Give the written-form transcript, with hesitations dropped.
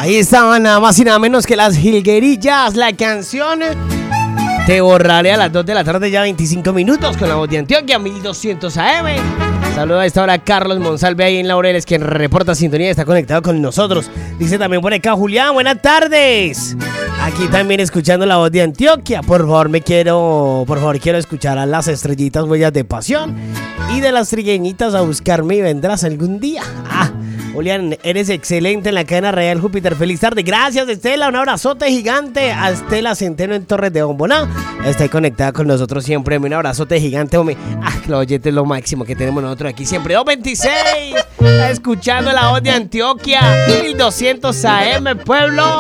Ahí estaban nada más y nada menos que Las Jilguerillas, la canción Te Borraré a las 2 de la tarde, ya 25 minutos, con la voz de Antioquia, 1200 AM. Saluda a esta hora a Carlos Monsalve ahí en Laureles, quien reporta sintonía y está conectado con nosotros. Dice también por acá Julián, buenas tardes. Aquí también escuchando la voz de Antioquia. Por favor quiero escuchar a Las Estrellitas, Huellas de Pasión, y de Las Trigueñitas, A Buscarme y Vendrás Algún Día. Julián, eres excelente en la cadena Real Júpiter. Feliz tarde. Gracias, Estela. Un abrazote gigante a Estela Centeno en Torres de Bomboná. Está conectada con nosotros siempre. Un abrazote gigante, hombre. Los oyentes es lo máximo que tenemos nosotros aquí siempre. 226. Escuchando la voz de Antioquia. 1200 AM, pueblo.